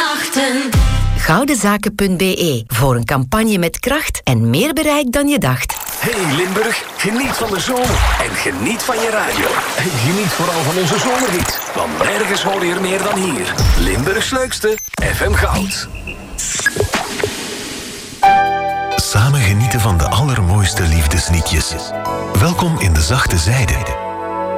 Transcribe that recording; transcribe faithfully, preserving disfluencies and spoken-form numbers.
wachten. Goudenzaken punt b e voor een campagne met kracht en meer bereik dan je dacht. Hey Limburg, geniet van de zomer en geniet van je radio. En geniet vooral van onze zomerhit, want nergens hoor je er meer dan hier. Limburgs leukste, F M Goud. Samen genieten van de allermooiste liefdesliedjes. Welkom in de zachte zijde.